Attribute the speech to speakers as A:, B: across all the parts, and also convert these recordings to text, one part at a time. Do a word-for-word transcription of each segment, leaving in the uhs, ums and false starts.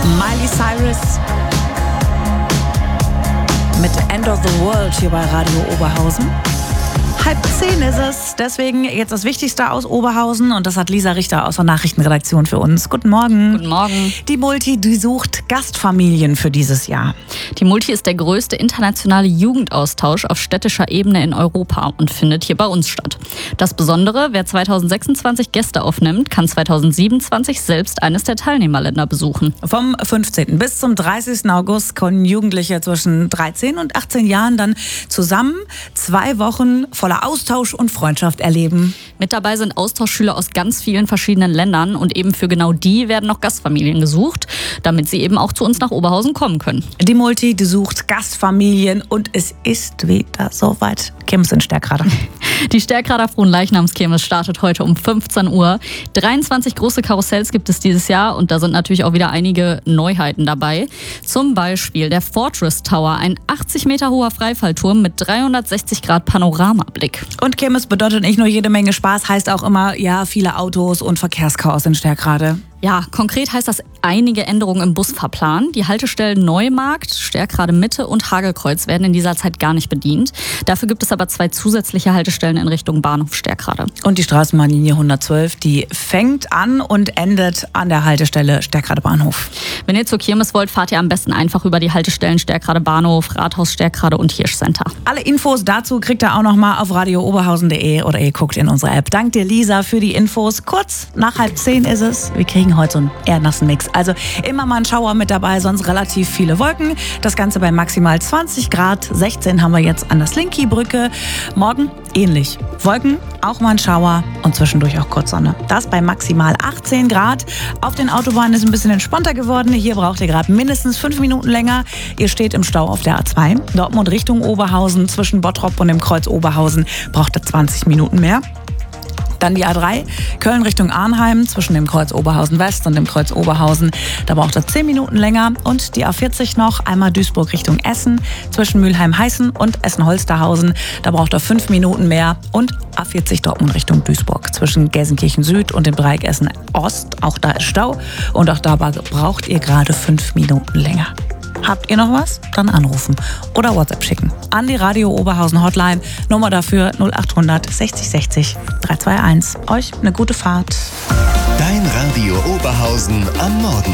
A: Miley Cyrus mit End of the World hier bei Radio Oberhausen. Halb zehn ist es, deswegen jetzt das Wichtigste aus Oberhausen und das hat Lisa Richter aus der Nachrichtenredaktion für uns. Guten Morgen.
B: Guten Morgen.
A: Die Multi, die sucht Gastfamilien für dieses Jahr.
B: Die Multi ist der größte internationale Jugendaustausch auf städtischer Ebene in Europa und findet hier bei uns statt. Das Besondere, wer zweitausendsechsundzwanzig Gäste aufnimmt, kann zweitausendsiebenundzwanzig selbst eines der Teilnehmerländer besuchen.
A: Vom fünfzehnten bis zum dreißigsten August können Jugendliche zwischen dreizehn und achtzehn Jahren dann zusammen zwei Wochen voller Austausch und Freundschaft erleben.
B: Mit dabei sind Austauschschüler aus ganz vielen verschiedenen Ländern und eben für genau die werden noch Gastfamilien gesucht, damit sie eben auch zu uns nach Oberhausen kommen können.
A: Die Multi, die sucht Gastfamilien und es ist wieder soweit. Kirmes in Sterkrade.
B: Die Sterkrader Fronleichnamskirmes startet heute um fünfzehn Uhr. dreiundzwanzig große Karussells gibt es dieses Jahr und da sind natürlich auch wieder einige Neuheiten dabei. Zum Beispiel der Fortress Tower, ein achtzig Meter hoher Freifallturm mit dreihundertsechzig Grad Panoramablick.
A: Und Kirmes bedeutet nicht nur jede Menge Spaß, heißt auch immer, ja, viele Autos und Verkehrschaos in Sterkrade.
B: Ja, konkret heißt das einige Änderungen im Busfahrplan. Die Haltestellen Neumarkt, Sterkrade Mitte und Hagelkreuz werden in dieser Zeit gar nicht bedient. Dafür gibt es aber zwei zusätzliche Haltestellen in Richtung Bahnhof Sterkrade.
A: Und die Straßenbahnlinie hundertzwölf, die fängt an und endet an der Haltestelle Sterkrade Bahnhof.
B: Wenn ihr zur Kirmes wollt, fahrt ihr am besten einfach über die Haltestellen Sterkrade Bahnhof, Rathaus Sterkrade und Hirschcenter.
A: Alle Infos dazu kriegt ihr auch noch mal auf radio oberhausen punkt de oder ihr guckt in unsere App. Dank dir, Lisa, für die Infos. Kurz nach halb zehn ist es. Wir kriegen heute so einen eher nassen Mix. Also immer mal ein Schauer mit dabei, sonst relativ viele Wolken. Das Ganze bei maximal zwanzig Grad. sechzehn haben wir jetzt an der Slinky-Brücke. Morgen ähnlich. Wolken, auch mal ein Schauer und zwischendurch auch kurz Sonne. Das bei maximal achtzehn Grad. Auf den Autobahnen ist ein bisschen entspannter geworden. Hier braucht ihr gerade mindestens fünf Minuten länger. Ihr steht im Stau auf der A zwei. Dortmund Richtung Oberhausen, zwischen Bottrop und dem Kreuz Oberhausen braucht ihr zwanzig Minuten mehr. Dann die A drei, Köln Richtung Arnheim, zwischen dem Kreuz Oberhausen West und dem Kreuz Oberhausen. Da braucht er zehn Minuten länger. Und die A vierzig noch, einmal Duisburg Richtung Essen, zwischen Mülheim-Heißen und Essen-Holsterhausen. Da braucht er fünf Minuten mehr. Und A vierzig Dortmund Richtung Duisburg, zwischen Gelsenkirchen Süd und dem Dreieck Essen Ost. Auch da ist Stau. Und auch da braucht ihr gerade fünf Minuten länger. Habt ihr noch was? Dann anrufen oder WhatsApp schicken. An die Radio Oberhausen Hotline. Nummer dafür null acht hundert sechzig sechzig drei zwei eins. Euch eine gute Fahrt.
C: Dein Radio Oberhausen am Morgen.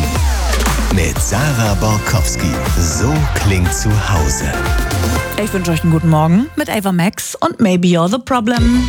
C: Mit Sarah Borkowski. So klingt zu Hause.
A: Ich wünsche euch einen guten Morgen mit Ava Max und Maybe You're the Problem.